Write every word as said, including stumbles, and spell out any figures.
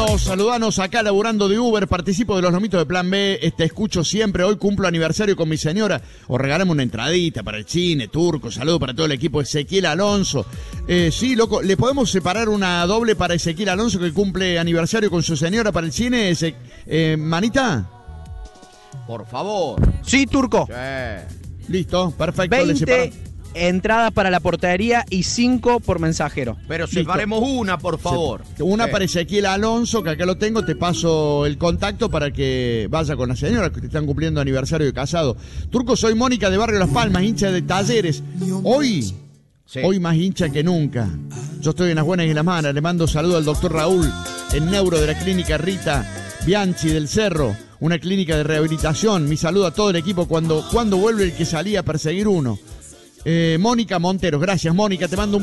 Saludanos, saludanos acá laburando de Uber, participo de los lomitos de Plan B, te escucho siempre, hoy cumplo aniversario con mi señora, o regalamos una entradita para el cine, Turco, saludo para todo el equipo, Ezequiel Alonso. Eh, sí, loco, ¿le podemos separar una doble para Ezequiel Alonso que cumple aniversario con su señora para el cine? Ese, eh, ¿Manita? Por favor. Sí, Turco. Sí. Listo, perfecto. veinte entradas para la portería y cinco por mensajero. Pero separemos una, por favor. Una sí. para Ezequiel Alonso, que acá lo tengo, te paso el contacto para que vaya con la señora, que están cumpliendo aniversario de casado. Turco, soy Mónica de Barrio Las Palmas, hincha de Talleres. Hoy, sí. hoy más hincha que nunca. Yo estoy en las buenas y en las malas. Le mando saludo al doctor Raúl, el neuro de la clínica Rita Bianchi del Cerro, una clínica de rehabilitación. Mi saludo a todo el equipo cuando, cuando vuelve el que salía a perseguir uno. Eh, Mónica Monteros, gracias Mónica, te mando un